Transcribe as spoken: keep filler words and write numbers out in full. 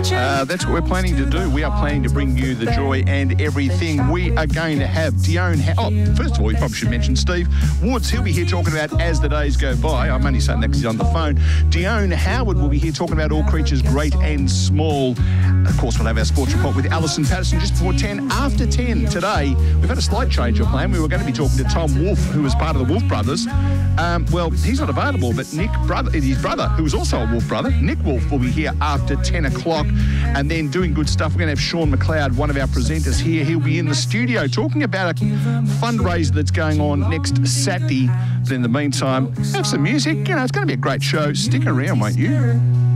Uh, that's what we're planning to do. We are planning to bring you the joy and everything. We are going to have Dione. Ha- oh, first of all, you probably should mention Steve Woods. He'll be here talking about As the Days Go By. I'm only saying that because he's on the phone. Dione Howard will be here talking about all creatures great and small. Of course, we'll have our sports report with Alison Patterson just before ten. After ten today, we've had a slight change of plan. We were going to be talking to Tom Wolfe, who was part of the Wolfe Brothers. Um, well, he's not available, but Nick, brother, his brother, who was also a Wolfe brother, Nick Wolfe, will be here after ten o'clock. And then doing good stuff, we're going to have Sean McLeod, one of our presenters here. He'll be in the studio talking about a fundraiser that's going on next Saturday. But in the meantime, have some music. You know, it's going to be a great show. Stick around, won't you?